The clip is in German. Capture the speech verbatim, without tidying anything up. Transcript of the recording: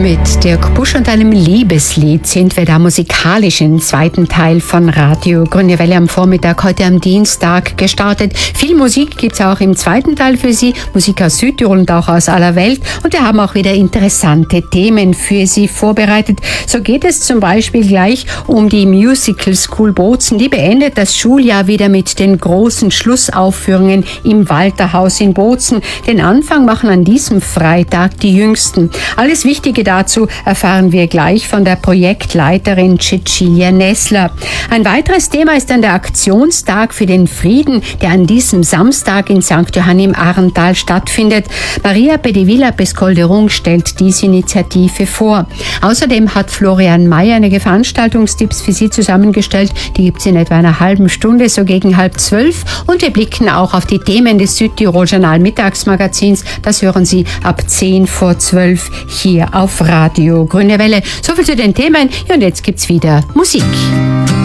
Mit Dirk Busch und einem Liebeslied sind wir da musikalisch im zweiten Teil von Radio Grüne Welle am Vormittag, heute am Dienstag gestartet. Viel Musik gibt's auch im zweiten Teil für Sie, Musik aus Südtirol und auch aus aller Welt. Und wir haben auch wieder interessante Themen für Sie vorbereitet. So geht es zum Beispiel gleich um die Musical School Bozen. Die beendet das Schuljahr wieder mit den großen Schlussaufführungen im Walterhaus in Bozen. Den Anfang machen an diesem Freitag die Jüngsten. Alles Wichtige dazu erfahren wir gleich von der Projektleiterin Cecilia Nessler. Ein weiteres Thema ist dann der Aktionstag für den Frieden, der an diesem Samstag in Sankt Johann im Ahrntal stattfindet. Maria Pedivilla Pescolderung stellt diese Initiative vor. Außerdem hat Florian May einige Veranstaltungstipps für Sie zusammengestellt. Die gibt es in etwa einer halben Stunde, so gegen halb zwölf. Und wir blicken auch auf die Themen des Südtirol Journal Mittagsmagazins. Das hören Sie ab zehn vor zwölf hier auf Radio Grüne Welle. So viel zu den Themen. Ja, und jetzt gibt's wieder Musik.